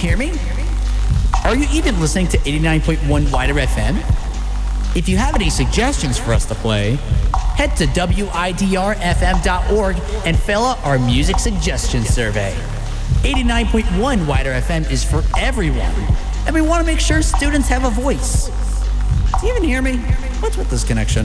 hear me? Are you even listening to 89.1 Wider FM? If you have any suggestions for us to play, head to widrfm.org and fill out our music suggestion survey. 89.1 Wider FM is for everyone, and we want to make sure students have a voice. Do you even hear me? What's with this connection?